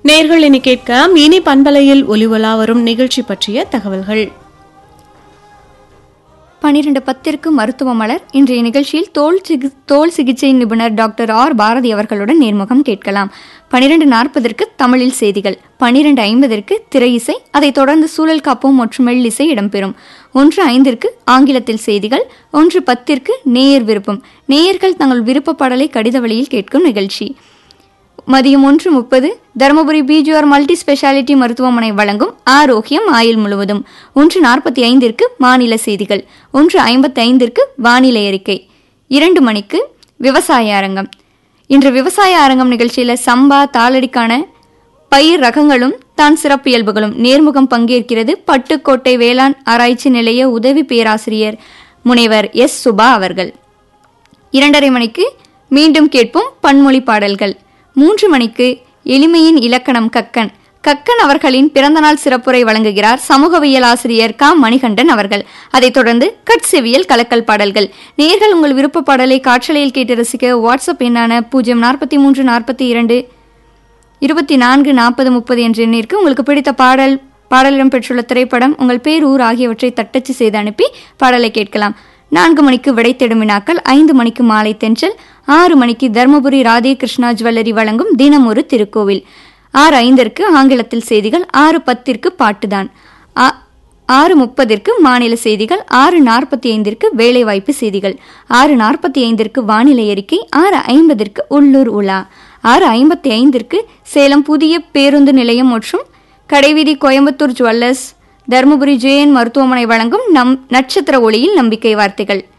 நேர்கள் இனி கேட்க மினி பண்பலையில் ஒலிவலா வரும் நிகழ்ச்சி பற்றிய தகவல்கள். 12:10 மருத்துவ மலர். இன்றைய நிகழ்ச்சியில் தோல் சிகிச்சை நிபுணர் டாக்டர் ஆர் பாரதி அவர்களுடன் நேர்முகம் கேட்கலாம். 12:40 தமிழில் செய்திகள். 12:50 திரை இசை. அதைத் தொடர்ந்து சூழல் காப்போம் மற்றும் மெல்லிசை இடம்பெறும். 1:05 ஆங்கிலத்தில் செய்திகள். 1:10 நேயர் விருப்பம். நேயர்கள் தங்கள் விருப்ப பாடலை கடித வழியில் கேட்கும் நிகழ்ச்சி. மதியம் 1:30 தருமபுரி பிஜிஆர் மல்டி ஸ்பெஷாலிட்டி மருத்துவமனை வழங்கும் ஆரோக்கியம் ஆயுள் முழுவதும். 1:45 மாநில செய்திகள். 1:55 வானிலை அறிக்கை. 2 மணிக்கு விவசாய அரங்கம். இன்று விவசாய அரங்கம் நிகழ்ச்சியில் சம்பா தாளடிக்கான பயிர் ரகங்களும் தான் சிறப்பியல்புகளும் நேர்முகம் பங்கேற்கிறது பட்டுக்கோட்டை வேளாண் ஆராய்ச்சி நிலைய உதவி பேராசிரியர் முனைவர் எஸ் சுபா அவர்கள். 2:30 மணிக்கு மீண்டும் கேட்போம் பன்மொழி பாடல்கள். 3 மணிக்கு எளிமையின் இலக்கணம் கக்கன். கக்கன் அவர்களின் பிறந்தநாள் சிறப்புரை வழங்குகிறார் சமூகவியல் ஆசிரியர் க மணிகண்டன் அவர்கள். அதைத் தொடர்ந்து கட்செவியல் கலக்கல் பாடல்கள். நேயர்கள் உங்கள் விருப்ப பாடலை காற்றலையில் கேட்டு ரசிக்க வாட்ஸ்அப் எண்ணான 043 42 24 40 30 என்ற எண்ணிற்கு உங்களுக்கு பிடித்த பாடலிடம் பெற்றுள்ள திரைப்படம், உங்கள் பேர், ஊர் ஆகியவற்றை தட்டச்சு செய்து அனுப்பி பாடலை கேட்கலாம். 4 மணிக்கு விடை தேடும் வினாக்கள். 5 மணிக்கு மாலை தென்றல். 6 மணிக்கு தர்மபுரி ராதே கிருஷ்ணா ஜுவல்லரி வழங்கும் தினம் ஒரு திருக்கோவில். 6:05 ஆங்கிலத்தில் செய்திகள். 6:10 பாட்டுதான். 6:30 மாநில செய்திகள். 6:45 வேலைவாய்ப்பு செய்திகள். 6:45 வானிலை அறிக்கை. 6:50 உள்ளூர் உலா. 6:55 சேலம் புதிய பேருந்து நிலையம் மற்றும் கடைவீதி கோயம்புத்தூர் ஜுவல்லர்ஸ் தருமபுரி ஜேஎன் மருத்துவமனை வழங்கும் நட்சத்திர ஒளியில் நம்பிக்கை வார்த்தைகள்.